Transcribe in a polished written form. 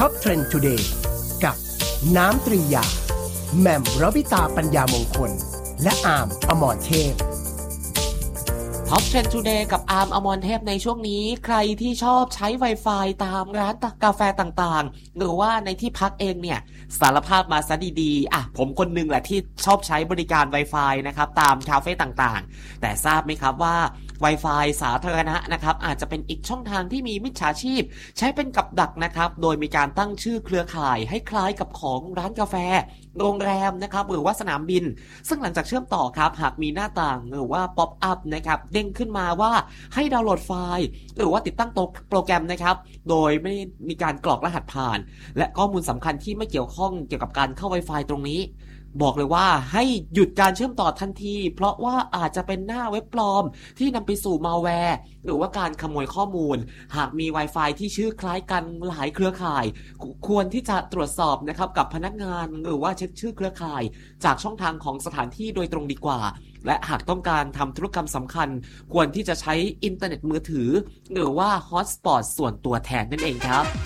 Top Trend Today กับน้ำตรียาแหม่มรวิตาปัญญามงคลและอาร์มอมรเทพท็อปเทรนด์ทูเดย์กับอาร์มอมรเทพในช่วงนี้ใครที่ชอบใช้ Wi-Fi ตามร้านกาแฟต่างๆหรือว่าในที่พักเองเนี่ยสารภาพมาซะดีๆผมคนนึงแหละที่ชอบใช้บริการ Wi-Fi นะครับตามคาเฟ่ต่างๆแต่ทราบไหมครับว่า Wi-Fi สาธารณะนะครับอาจจะเป็นอีกช่องทางที่มีมิจฉาชีพใช้เป็นกับดักนะครับโดยมีการตั้งชื่อเครือข่ายให้คล้ายกับของร้านกาแฟโรงแรมนะครับหรือว่าสนามบินซึ่งหลังจากเชื่อมต่อครับหากมีหน้าต่างหรือว่าป๊อปอัพนะครับเด้งขึ้นมาว่าให้ดาวน์โหลดไฟล์หรือว่าติดตั้งโปรแกรมนะครับโดยไม่มีการกรอกรหัสผ่านและข้อมูลสำคัญที่ไม่เกี่ยวข้องเกี่ยวกับการเข้า Wi-Fi ตรงนี้บอกเลยว่าให้หยุดการเชื่อมต่อทันทีเพราะว่าอาจจะเป็นหน้าเว็บปลอมที่นำไปสู่มัลแวร์หรือว่าการขโมยข้อมูลหากมี Wi-Fi ที่ชื่อคล้ายกันหลายเครือข่ายควรที่จะตรวจสอบนะครับกับพนักงานหรือว่าเช็คชื่อเครือข่ายจากช่องทางของสถานที่โดยตรงดีกว่าและหากต้องการทำธุรกรรมสำคัญควรที่จะใช้อินเทอร์เน็ตมือถือหรือว่าฮอตสปอตส่วนตัวแทนนั่นเองครับ